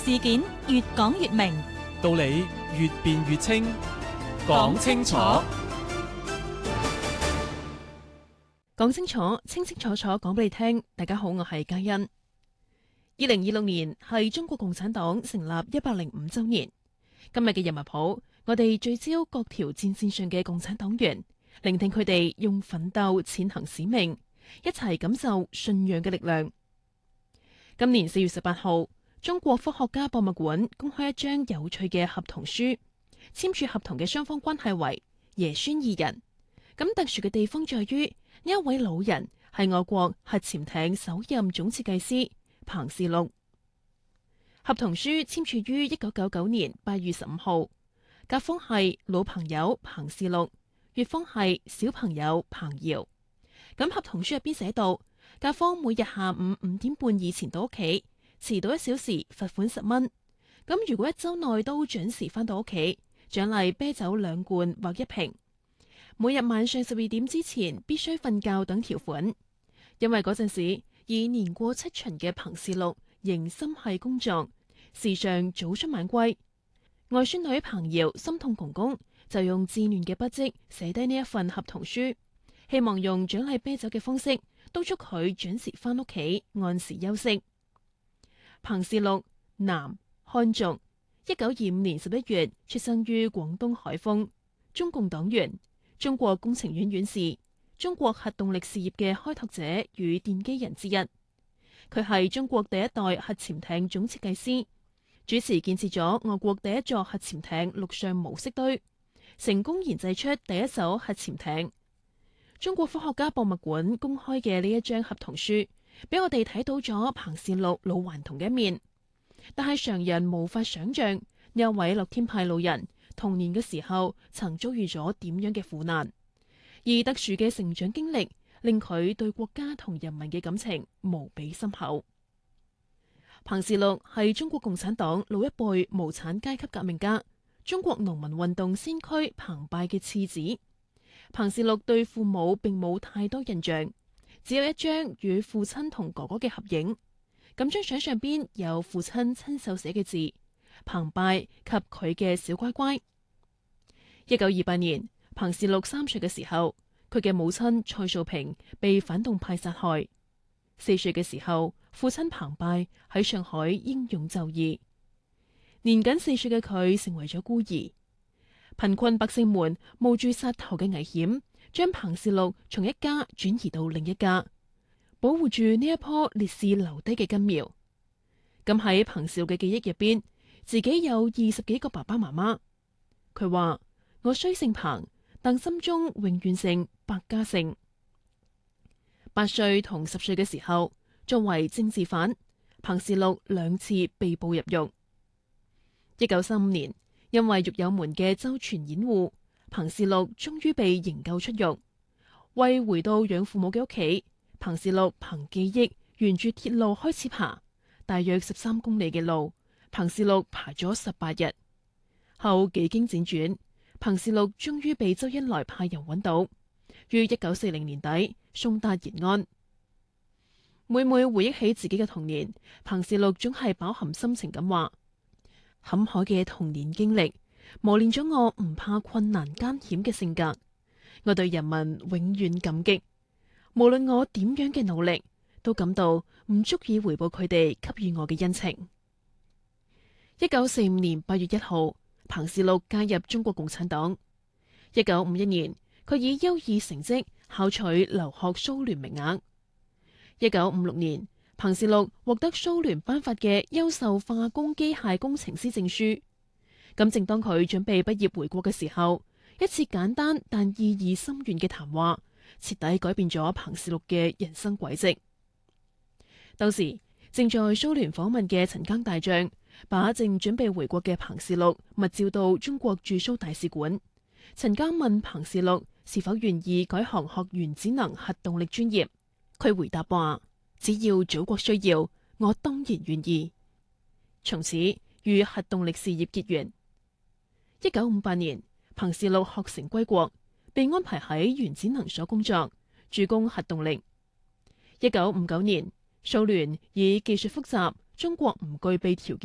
事件越講越明， 道理越辯越清，講清楚。 講清楚，清清楚楚講俾你聽。大家好，我係嘉欣。2026年係中國共產黨成立105週年。今日嘅人物譜，我哋聚焦各條戰線上嘅共產黨員，聆聽佢哋用奮鬥踐行使命，一齊感受信仰嘅力量。今年4月18號，中國科學家博物館公開一張有趣嘅合同書，簽署合同嘅雙方關係為爺孫二人。咁特殊嘅地方在於，呢一位老人係我國核潛艇首任總設計師彭士祿。合同書簽署於1999年8月15號，甲方係老朋友彭士祿，乙方係小朋友彭瑤。咁合同書入邊寫到，甲方每日下午5點半以前到屋企，遲到1小時罰款10蚊。咁如果1周內都準時返到屋企，獎勵啤酒2罐或1瓶。每日晚上12點之前必須瞓覺等條款。因為嗰陣時已年過7旬嘅彭士祿仍心繫工作，時常早出晚歸。外孫女彭瑤心痛公公，就用稚嫩嘅筆跡寫低呢一份合同書，希望用獎勵啤酒嘅方式督促佢準時返屋企，按時休息。彭士祿，男，漢族，1925年11月出生於廣東海豐，中共黨員，中國工程院院士，中國核動力事業嘅開拓者與奠基人之一。佢係中國第一代核潛艇總設計師，主持建設咗我國第一座核潛艇陸上模式堆，成功研製出第一艘核潛艇。中國科學家博物館公開嘅呢一張合同書，俾我哋睇到咗彭士祿老頑童嘅一面，但係常人無法想象呢一位樂天派老人童年嘅時候曾遭遇咗點樣嘅苦難，而特殊嘅成長經歷令佢對國家同人民嘅感情無比深厚。彭士祿係中國共產黨老一輩無產階級革命家、中國農民運動先驅彭拜嘅次子。彭士祿對父母並冇太多印象，只有一張與父親同哥哥嘅合影。咁張相上邊有父親親手寫嘅字：彭拜及佢嘅小乖乖。1928年，彭士祿3歲嘅時候，佢嘅母親蔡素萍被反動派殺害。4歲嘅時候，父親彭拜喺上海英勇就義。年僅4歲嘅佢成為咗孤兒。貧困百姓們冒住殺頭嘅危險，將彭士祿從一家轉移到另一家，保護住呢一棵烈士留低嘅根苗。咁喺彭士祿嘅記憶入邊，自己有20幾個爸爸媽媽。佢話：我雖姓彭，但心中永遠姓百家姓。8歲同10歲嘅時候，作為政治犯，彭士祿2次被捕入獄。1935年，因為獄友們嘅周全掩護，彭士祿終於被營救出獄。為回到養父母嘅屋企，彭士祿憑記憶沿住鐵路開始爬，大約13公里嘅路，彭士祿爬咗18日。後幾經輾轉，彭士祿終於被周恩來派人揾到，於1940年底送達延安。每每回憶起自己嘅童年，彭士祿總係飽含心情咁話：坎坷嘅童年經歷磨練咗我唔怕困難艱險嘅性格，我對人民永遠感激，無論我點樣嘅努力，都感到唔足以回報佢哋給予我嘅恩情。1945年8月1號，彭士祿加入中國共產黨。1951年，佢以優異成績考取留學蘇聯名額。1956年，彭士祿獲得蘇聯頒發嘅優秀化工機械工程師證書。咁正當佢準備畢業回國嘅時候，一次簡單但意義深遠嘅談話，徹底改變咗彭士祿嘅人生軌跡。當時正在蘇聯訪問嘅陳赓大將，把正準備回國嘅彭士祿密召到中國駐蘇大使館。陳赓問彭士祿是否願意改行學原子能核動力專業，佢回答話：只要祖國需要，我當然願意。從此與核動力事業結緣。1958年，彭士祿學成歸國，被安排喺原子能所工作，主攻核動力。1959年，蘇聯以技術複雜、中國唔具備條件